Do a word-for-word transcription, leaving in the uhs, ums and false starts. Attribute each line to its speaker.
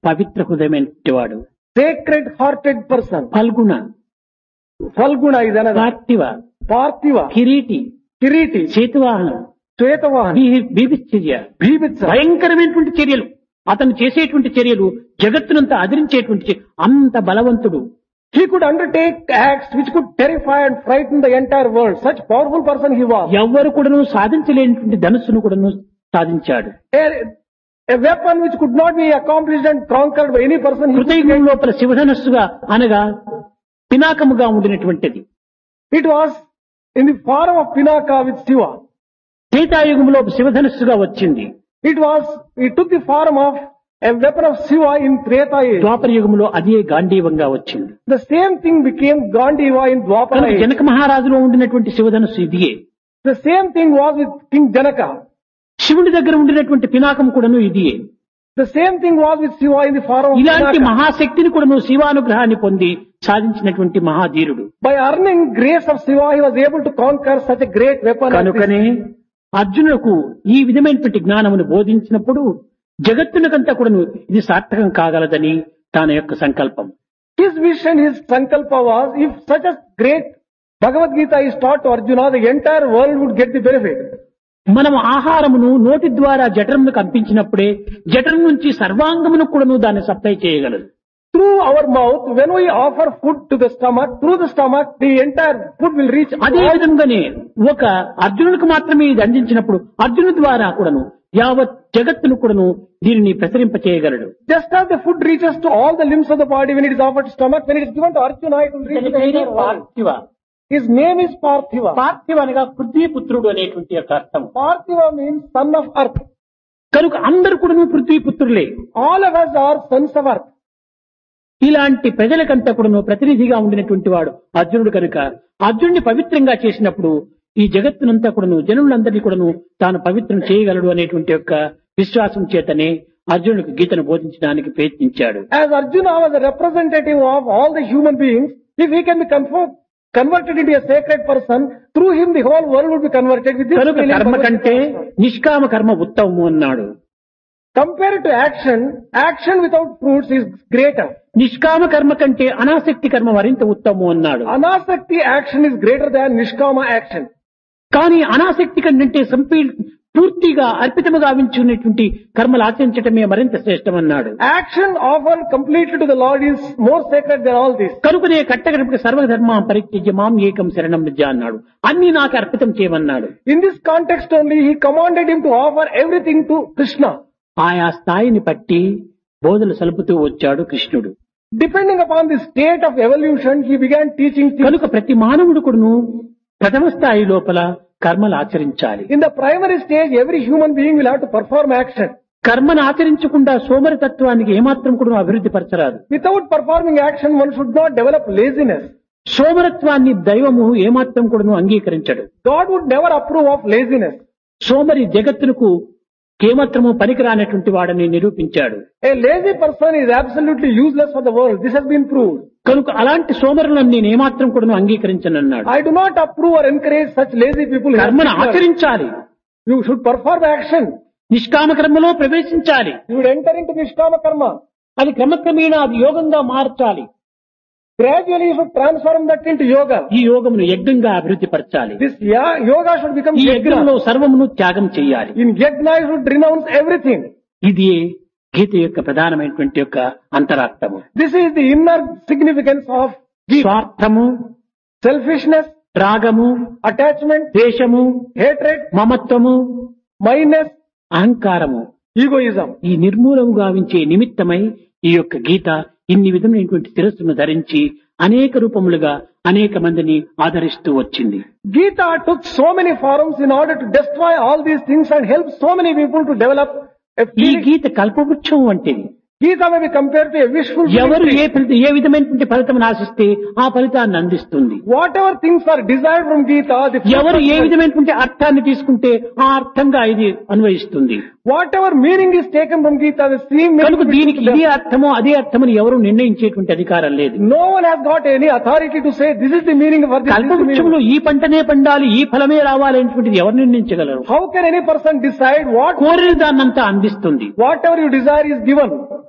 Speaker 1: Pavitra హృదయమైనవాడు.
Speaker 2: Sacred hearted person.
Speaker 1: Phalguna,
Speaker 2: Falguna is another.
Speaker 1: పార్థివ,
Speaker 2: Parthiva.
Speaker 1: Kireeti,
Speaker 2: Kiriti.
Speaker 1: చేతువాహనం,
Speaker 2: Svetavahan.
Speaker 1: బీభత్సర్య,
Speaker 2: Bhibitsa.
Speaker 1: భయంకరమైనటువంటి చర్యలు, అతను చేసేటువంటి చర్యలు జగత్తునంతా అదిరించేటువంటి చర్య- అంత బలవంతుడు.
Speaker 2: He could undertake acts which could terrify and frighten the entire world. Such powerful person he was.
Speaker 1: ఎవ్వరు కూడాను సాధించలేనటువంటి ధనుస్సును కూడాను సాధించాడు.
Speaker 2: A, a weapon which could not be accomplished and conquered by any person. He could
Speaker 1: హృదయం లోపల శివధనస్సుగా అనగా పినాకముగా ఉండినటువంటిది.
Speaker 2: It was in the form of Pinaka with Shiva.
Speaker 1: త్రేతాయుగంలో శివధనస్సుగా వచ్చింది.
Speaker 2: It was, it took the form of a weapon of Shiva in Treta age.
Speaker 1: ద్వాపర యుగంలో అదే గాంధీవంగా వచ్చింది.
Speaker 2: The same thing became Gandiva in Dwapara
Speaker 1: కనుక
Speaker 2: age.
Speaker 1: Janaka మహారాజులో ఉండినటువంటి శివధనస్సు ఇదియే.
Speaker 2: The same thing was with King Janaka.
Speaker 1: శివుడి దగ్గర ఉండినటువంటి పినాకం కూడాను ఇదియే.
Speaker 2: The same thing was with Shiva in the form of
Speaker 1: ఇలాంటి
Speaker 2: Pinaka.
Speaker 1: మహాశక్తిని కూడాను శివానుగ్రహాన్ని పొంది సాధించినటువంటి మహాధీరుడు.
Speaker 2: By earning grace of Shiva, he was able to conquer such a great weapon. as this.
Speaker 1: కనుకనే అర్జునులకు ఈ విధమైనటువంటి జ్ఞానమును బోధించినప్పుడు జగత్తునకంతా కూడాను ఇది సార్థకం కాగలదని తన యొక్క సంకల్పం.
Speaker 2: His vision, his sankalpa was, if such a great Bhagavad Gita is taught to Arjuna, the entire world would get the benefit.
Speaker 1: మనం ఆహారమును నోటి ద్వారా జఠరమును కంపించినప్పుడే జఠరం నుంచి సర్వాంగమును కూడాను దాన్ని సప్లై చేయగలదు.
Speaker 2: Through our mouth, when we offer food to the stomach, through the stomach, the entire food will reach.
Speaker 1: అదే విధంగానే ఒక అర్జునుడికి మాత్రమే ఇది అందించినప్పుడు అర్జును ద్వారా కూడాను యావత్ జగత్తును కూడాను దీనిని ప్రసరింప చేయగలడు.
Speaker 2: Just as the food reaches to all the limbs of the body when it is offered to stomach, when it is given to Arjuna, it will reach to the entire world.
Speaker 1: పార్థివ.
Speaker 2: His name is Parthiva.
Speaker 1: పార్థివ అనగా పృథ్వీపుత్రుడు అనేటువంటి యొక్క అర్థం.
Speaker 2: Parthiva means son of earth.
Speaker 1: కనుక అందరు కూడాను పృథ్వీపుత్రులే.
Speaker 2: All of us are sons of earth.
Speaker 1: ఇలాంటి ప్రజలకంతా కూడాను ప్రతినిధిగా ఉండినటువంటి వాడు అర్జునుడు. కనుక అర్జునుడిని పవిత్రంగా చేసినప్పుడు ఈ జగత్తునంతా కూడాను జనులందరినీ కూడాను తాను పవిత్రం చేయగలడు అనేటువంటి యొక్క విశ్వాసం చేతనే అర్జునుడికి గీతను బోధించడానికి ప్రయత్నించాడు.
Speaker 2: As Arjuna was a representative of all the human beings, if he can be confer- converted into a sacred person, through him the whole world would be converted with this
Speaker 1: కనుక
Speaker 2: feeling.
Speaker 1: కర్మ కంటే నిష్కామ కర్మ ఉత్తమము అన్నాడు.
Speaker 2: Compared to action, action without fruits is greater.
Speaker 1: నిష్కామ కర్మ కంటే అనాసక్తి కర్మ మరింత ఉత్తమము అన్నాడు.
Speaker 2: Anasakti action is greater than Nishkama action.
Speaker 1: కానీ అనాసక్తి కంటే సంపీ పూర్తిగా అర్పితముగా వించుకునేటువంటి కర్మలు ఆచరించటమే మరింత శ్రేష్టమన్నాడు.
Speaker 2: Action offered completely to the Lord is more sacred than all this.
Speaker 1: కనుకనే కట్టగడపటి సర్వధర్మ పరిత్యజ్య మాం ఏకం శరణం విద్య అన్నాడు. అన్ని నాకు అర్పితం చేయమన్నాడు.
Speaker 2: In this context only, he commanded him to offer everything to Krishna.
Speaker 1: ఆయా స్థాయిని బట్టి బోధలు సలుపుతూ వచ్చాడు కృష్ణుడు.
Speaker 2: Depending upon the state of evolution, he began teaching things.
Speaker 1: కనుక ప్రతి మానవుడు కూడాను ప్రథమ స్థాయి లోపల కర్మలు ఆచరించాలి.
Speaker 2: In the primary stage, every human being will have to perform action.
Speaker 1: కర్మను ఆచరించకుండా సోమరితత్వానికి ఏమాత్రం కూడా అభివృద్ధి పరచరాదు.
Speaker 2: Without performing action, one should not develop laziness.
Speaker 1: సోమరత్వాన్ని దైవము ఏమాత్రం కూడాను అంగీకరించడు.
Speaker 2: God would never approve of laziness.
Speaker 1: సోమరి జగత్తునకు కేమాత్రము పనికిరానటువంటి వాడని నిరూపించాడు.
Speaker 2: A lazy person is absolutely useless for the world. This has been proved.
Speaker 1: కనుక అలాంటి సోమరులను నేను ఏమాత్రం కూడా అంగీకరించనన్నాడు.
Speaker 2: I do not approve or encourage such lazy people.
Speaker 1: కర్మను ఆచరించాలి.
Speaker 2: You should perform action.
Speaker 1: నిష్కామ కర్మలో ప్రవేశించాలి.
Speaker 2: You should enter into Nishkama karma.
Speaker 1: అది క్రమక్రమేణా అది యోగంగా మార్చాలి.
Speaker 2: Gradually you should transform that into yoga.
Speaker 1: ఈ యోగమును యజ్ఞంగా అభివృద్ధి పరచాలి.
Speaker 2: This ya- yoga should become
Speaker 1: ఈ యజ్ఞంలో
Speaker 2: yajna.
Speaker 1: సర్వమును త్యాగం చేయాలి.
Speaker 2: In yajna you should renounce everything.
Speaker 1: ఇది గీత యొక్క ప్రధానమైనటువంటి యొక్క అంతరార్థము.
Speaker 2: This is the inner significance of Gita.
Speaker 1: స్వార్థము,
Speaker 2: Selfishness,
Speaker 1: రాగము,
Speaker 2: attachment,
Speaker 1: ద్వేషము,
Speaker 2: hatred,
Speaker 1: మమత్వము,
Speaker 2: mindness,
Speaker 1: అహంకారము
Speaker 2: egoism.
Speaker 1: ఈ నిర్మూలము గావించే నిమిత్తమై ఈ యొక్క గీత ఇన్ని విధమైనటువంటి శిరస్సును ధరించి అనేక రూపములుగా అనేక మందిని ఆదరిస్తూ వచ్చింది.
Speaker 2: Gita took so many forms in order to destroy all these things and help so many people to develop a
Speaker 1: ఈ
Speaker 2: feeling.
Speaker 1: గీత కల్పవృక్షం వంటిది.
Speaker 2: Gita may be compared to a wishful
Speaker 1: ఎవరు ఏ
Speaker 2: thinking.
Speaker 1: ఫలిత ఏ విధమైనటువంటి ఫలితం ఆశిస్తే ఆ ఫలితాన్ని అందిస్తుంది.
Speaker 2: Whatever things are desired from Gita, the fruit
Speaker 1: ఎవరు ఏ
Speaker 2: of-
Speaker 1: విధమైనటువంటి అర్థాన్ని తీసుకుంటే ఆ అర్థంగా ఇది అన్వయిస్తుంది.
Speaker 2: whatever meaning is taken from Gita, the same meaning.
Speaker 1: కనుక
Speaker 2: will be
Speaker 1: దీనికి
Speaker 2: to them.
Speaker 1: ఇదే అర్థమో అదే అర్థమని ఎవరు నిర్ణయించేటువంటి అధికారం లేదు.
Speaker 2: No one has got any authority to say this is the meaning of this. This is the meaning.
Speaker 1: కల్పవృక్షంలో ఈ పంటనే పండాలి, ఈ ఫలమే రావాలి అనేటువంటిది ఎవరు నిర్ణయించగలరు?
Speaker 2: How can any person decide what
Speaker 1: కోరిన దాన్నంతా అందిస్తుంది.
Speaker 2: whatever you desire is given?